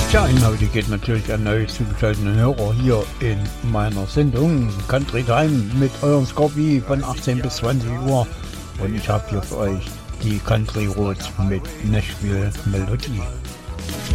Tja, heute geht natürlich ein neu zugeschalteten Hörer hier in meiner Sendung Country Time mit eurem Scorpi von 18 bis 20 Uhr. Und ich habe hier für euch die Country Roads mit Nashville Melodie.